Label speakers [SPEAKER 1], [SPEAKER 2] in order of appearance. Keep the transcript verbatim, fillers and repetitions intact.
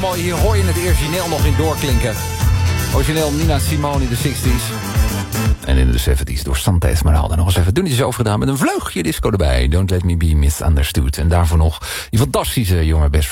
[SPEAKER 1] mooi. Hier hoor je het origineel nog in doorklinken. Origineel Nina Simone in de zestig's. En in de zeventig's door Santa Esmeralda. Nog eens even doen iets over gedaan met een vleugje disco erbij. Don't let me be misunderstood. En daarvoor nog die fantastische jonge best